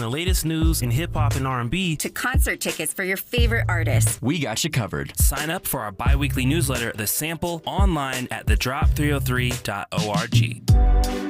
the latest news in hip-hop and R&B to concert tickets for your favorite artists. We got you covered. Sign up for our bi-weekly newsletter, The Sample, online at thedrop303.org.